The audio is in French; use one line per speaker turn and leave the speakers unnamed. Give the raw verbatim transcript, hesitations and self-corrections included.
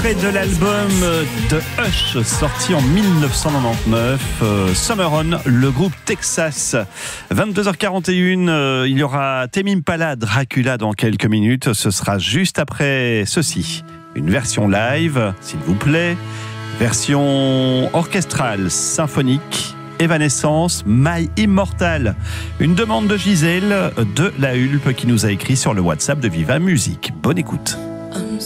extrait de l'album de Hush, sorti en mille neuf cent quatre-vingt-dix-neuf, euh, Summer On, le groupe Texas. vingt-deux heures quarante et une, euh, il y aura Tame Impala, Dracula dans quelques minutes. Ce sera juste après ceci. Une version live, s'il vous plaît. Version orchestrale, symphonique. Evanescence, My Immortal. Une demande de Gisèle de La Hulpe qui nous a écrit sur le WhatsApp de Viva Musique. Bonne écoute.